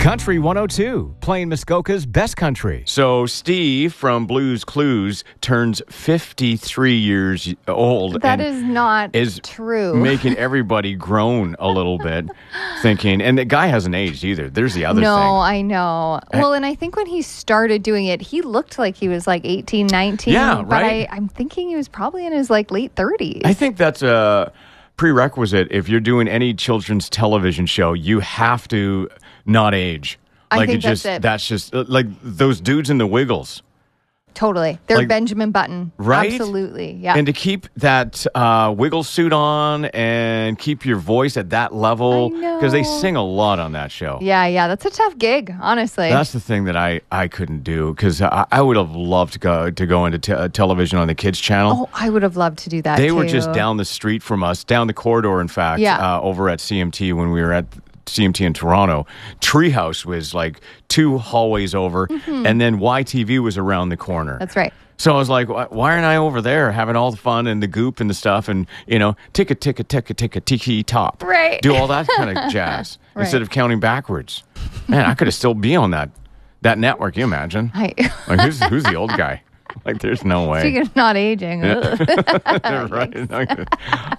Country 102, playing Muskoka's best country. So Steve from Blues Clues turns 53 years old. That is not true. Making everybody groan a little bit, thinking, and the guy hasn't aged either. There's the other thing. No, I know. Well, and I think when he started doing it, he looked like he was like 18, 19. Yeah, but right? I'm thinking he was probably in his like late 30s. I think that's a prerequisite. If you're doing any children's television show, you have to not age. I think that's just like those dudes in the Wiggles. Totally. They're Like, Benjamin Button. right? Absolutely. Yeah. And to keep that wiggle suit on and keep your voice at that level, because they sing a lot on that show. Yeah. That's a tough gig, honestly. That's the thing that I couldn't do, because I would have loved to go into television on the kids channel. Oh, I would have loved to do that They too. were just down the street from us, down the corridor, in fact, over at CMT when we were at CMT in Toronto. Treehouse was like 2 hallways over, and then YTV was around the corner. That's right. So I was like, why aren't I over there having all the fun and the goop and the stuff and, ticka, ticka, ticka, ticka, tiki, top. Right. Do all that kind of jazz instead of counting backwards. Man, I could have still be on that network. Can you imagine? Like, who's the old guy? Like, there's no way. Speaking of not aging. Right.